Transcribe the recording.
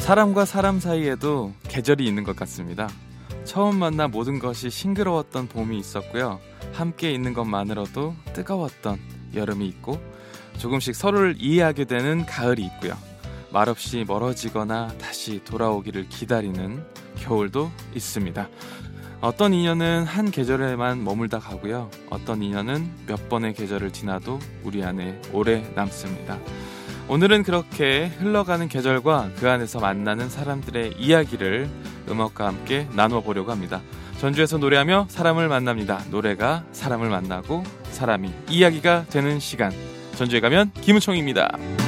사람과 사람 사이에도 계절이 있는 것 같습니다. 처음 만나 모든 것이 싱그러웠던 봄이 있었고요. 함께 있는 것만으로도 뜨거웠던 여름이 있고, 조금씩 서로를 이해하게 되는 가을이 있고요. 말없이 멀어지거나 다시 돌아오기를 기다리는 겨울도 있습니다. 어떤 인연은 한 계절에만 머물다 가고요. 어떤 인연은 몇 번의 계절을 지나도 우리 안에 오래 남습니다. 오늘은 그렇게 흘러가는 계절과 그 안에서 만나는 사람들의 이야기를 음악과 함께 나누어 보려고 합니다. 전주에서 노래하며 사람을 만납니다. 노래가 사람을 만나고 사람이 이야기가 되는 시간. 전주에 가면 김은총입니다.